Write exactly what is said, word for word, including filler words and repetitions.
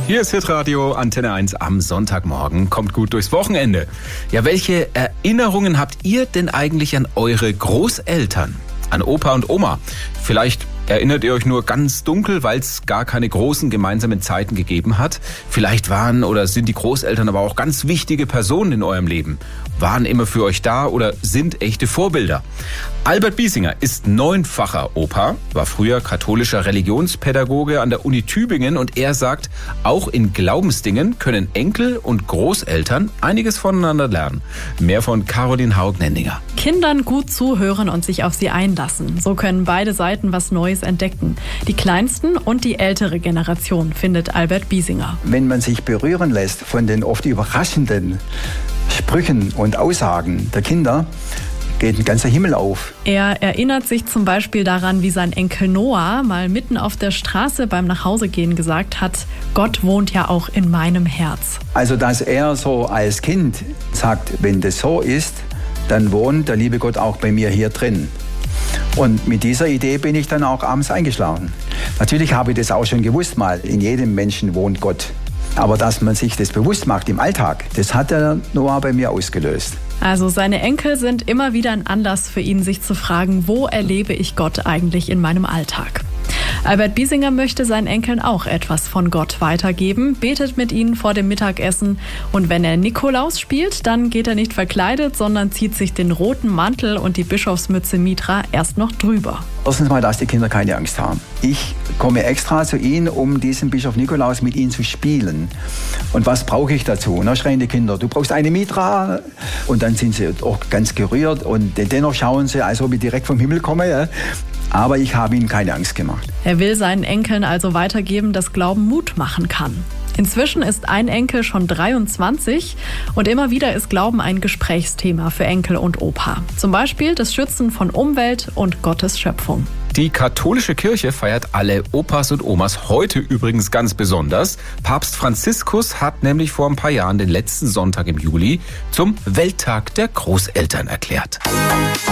Hier ist Hitradio Antenne eins am Sonntagmorgen. Kommt gut durchs Wochenende. Ja, welche Erinnerungen habt ihr denn eigentlich an eure Großeltern? An Opa und Oma? Vielleicht erinnert ihr euch nur ganz dunkel, weil es gar keine großen gemeinsamen Zeiten gegeben hat. Vielleicht waren oder sind die Großeltern aber auch ganz wichtige Personen in eurem Leben. Waren immer für euch da oder sind echte Vorbilder. Albert Biesinger ist neunfacher Opa, war früher katholischer Religionspädagoge an der Uni Tübingen und er sagt, auch in Glaubensdingen können Enkel und Großeltern einiges voneinander lernen. Mehr von Caroline Haug-Nendinger. Kindern gut zuhören und sich auf sie einlassen. So können beide Seiten was Neues entdecken. Die kleinsten und die ältere Generation, findet Albert Biesinger. Wenn man sich berühren lässt von den oft überraschenden Sprüchen und Aussagen der Kinder, geht ein ganzer Himmel auf. Er erinnert sich zum Beispiel daran, wie sein Enkel Noah mal mitten auf der Straße beim Nachhausegehen gesagt hat, Gott wohnt ja auch in meinem Herz. Also dass er so als Kind sagt, wenn das so ist, dann wohnt der liebe Gott auch bei mir hier drin. Und mit dieser Idee bin ich dann auch abends eingeschlafen. Natürlich habe ich das auch schon gewusst mal, in jedem Menschen wohnt Gott. Aber dass man sich das bewusst macht im Alltag, das hat der Noah bei mir ausgelöst. Also seine Enkel sind immer wieder ein Anlass für ihn, sich zu fragen, wo erlebe ich Gott eigentlich in meinem Alltag? Albert Biesinger möchte seinen Enkeln auch etwas von Gott weitergeben, betet mit ihnen vor dem Mittagessen und wenn er Nikolaus spielt, dann geht er nicht verkleidet, sondern zieht sich den roten Mantel und die Bischofsmütze Mitra erst noch drüber. Erstens mal, dass die Kinder keine Angst haben. Ich komme extra zu ihnen, um diesen Bischof Nikolaus mit ihnen zu spielen. Und was brauche ich dazu? Na, schreien die Kinder, du brauchst eine Mitra. Und dann sind sie auch ganz gerührt und dennoch schauen sie, als ob ich direkt vom Himmel komme. Ja. Aber ich habe ihnen keine Angst gemacht. Er will seinen Enkeln also weitergeben, dass Glauben Mut machen kann. Inzwischen ist ein Enkel schon dreiundzwanzig und immer wieder ist Glauben ein Gesprächsthema für Enkel und Opa. Zum Beispiel das Schützen von Umwelt und Gottes Schöpfung. Die katholische Kirche feiert alle Opas und Omas heute übrigens ganz besonders. Papst Franziskus hat nämlich vor ein paar Jahren den letzten Sonntag im Juli zum Welttag der Großeltern erklärt.